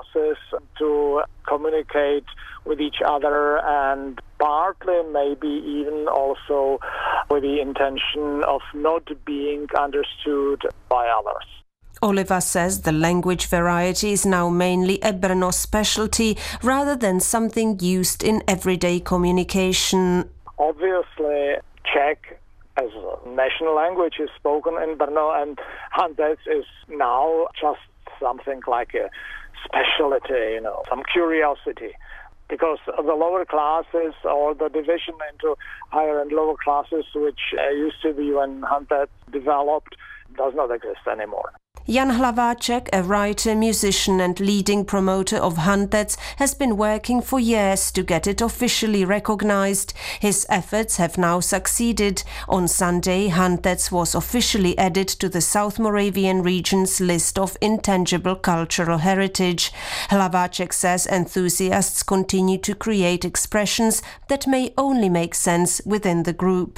classes to communicate with each other, and partly maybe even also with the intention of not being understood by others. Oliver says the language variety is now mainly a Brno specialty rather than something used in everyday communication. Obviously, Czech as a national language is spoken in Brno, and Hantec is now just something like a specialty, some curiosity. Because the lower classes or the division into higher and lower classes, which used to be when Hantec developed, does not exist anymore. Jan Hlaváček, a writer, musician and leading promoter of Hantec, has been working for years to get it officially recognized. His efforts have now succeeded. On Sunday, Hantec was officially added to the South Moravian region's list of intangible cultural heritage. Hlaváček says enthusiasts continue to create expressions that may only make sense within the group.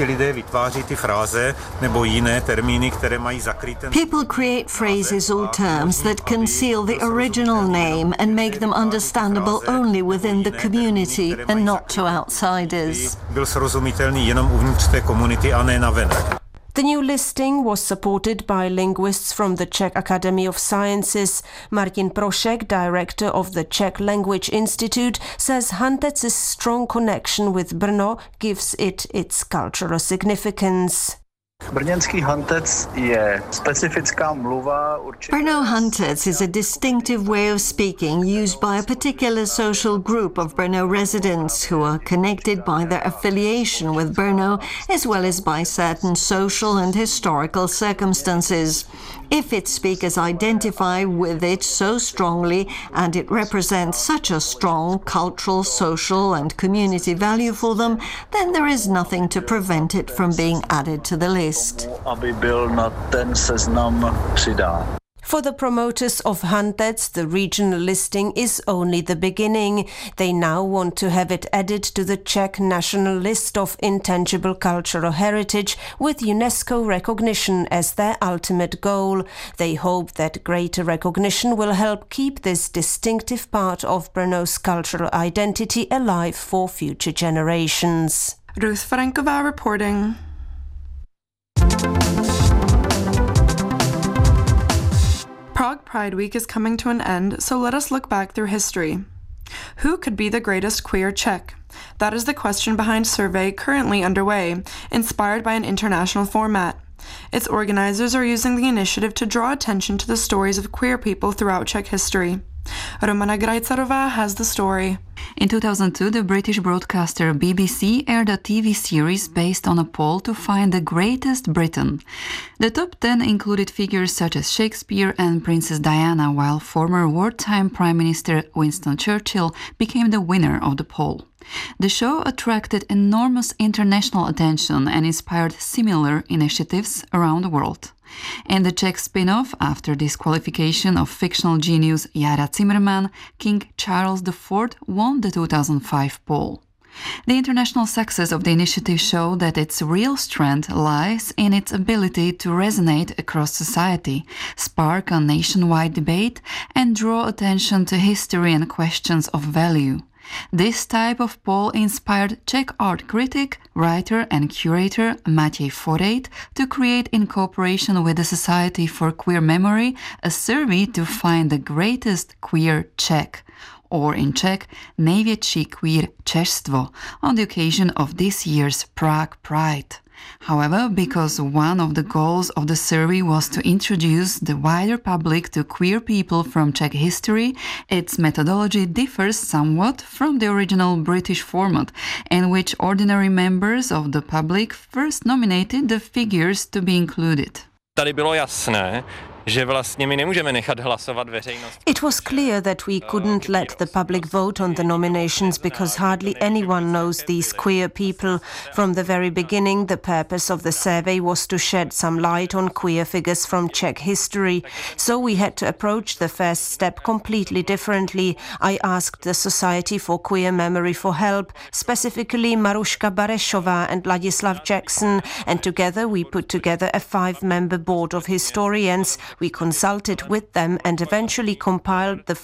People create phrases or terms that conceal the original name and make them understandable only within the community and not to outsiders. The new listing was supported by linguists from the Czech Academy of Sciences. Martin Prošek, director of the Czech Language Institute, says Hantec's strong connection with Brno gives it its cultural significance. Brno Hantec is a distinctive way of speaking used by a particular social group of Brno residents who are connected by their affiliation with Brno as well as by certain social and historical circumstances. If its speakers identify with it so strongly and it represents such a strong cultural, social and community value for them, then there is nothing to prevent it from being added to the list. For the promoters of Hantec, the regional listing is only the beginning. They now want to have it added to the Czech national list of intangible cultural heritage with UNESCO recognition as their ultimate goal. They hope that greater recognition will help keep this distinctive part of Brno's cultural identity alive for future generations. Ruth Franková reporting. Prague Pride Week is coming to an end, so let us look back through history. Who could be the greatest queer Czech? That is the question behind a survey currently underway, inspired by an international format. Its organizers are using the initiative to draw attention to the stories of queer people throughout Czech history. Romana Grajcarová has the story. In 2002, the British broadcaster BBC aired a TV series based on a poll to find the greatest Briton. The top 10 included figures such as Shakespeare and Princess Diana, while former wartime Prime Minister Winston Churchill became the winner of the poll. The show attracted enormous international attention and inspired similar initiatives around the world. In the Czech spin-off, after disqualification of fictional genius Jára Zimmerman, King Charles IV won the 2005 poll. The international success of the initiative showed that its real strength lies in its ability to resonate across society, spark a nationwide debate, and draw attention to history and questions of value. This type of poll inspired Czech art critic, writer and curator Matěj Forejt to create, in cooperation with the Society for Queer Memory, a survey to find the greatest queer Czech, or in Czech, největší queer Češstvo, on the occasion of this year's Prague Pride. However, because one of the goals of the survey was to introduce the wider public to queer people from Czech history, its methodology differs somewhat from the original British format, in which ordinary members of the public first nominated the figures to be included. Tady bylo jasné, že vlastně my nemůžeme nechat hlasovat veřejnost. It was clear that we couldn't let the public vote on the nominations because hardly anyone knows these queer people. From the very beginning, the purpose of the survey was to shed some light on queer figures from Czech history. So we had to approach the first step completely differently. I asked the Society for Queer Memory for help, specifically Maruška Barešová and Ladislav Jackson, and together we put together a 5-member board of historians. We consulted with them and eventually compiled the